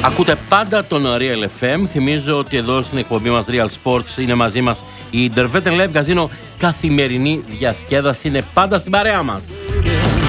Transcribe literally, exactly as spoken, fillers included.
Ακούτε πάντα τον Real εφ εμ. Θυμίζω ότι εδώ στην εκπομπή μας Real Sports είναι μαζί μας η Derveten Live Casino. Καθημερινή διασκέδαση είναι πάντα στην παρέα μας.